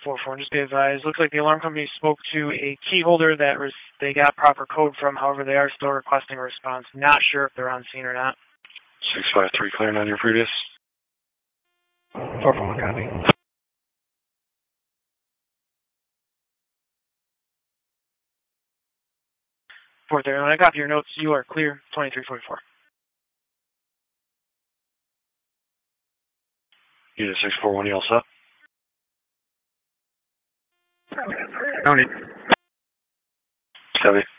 4-4, just be advised. Looks like the alarm company spoke to a key holder that they got proper code from. However, they are still requesting a response. Not sure if they're on scene or not. 653, clearing on your previous. 4-4, copy. 4-3, when I copy your notes, you are clear. 2344. Unit 641, you all set? Tony. Copy.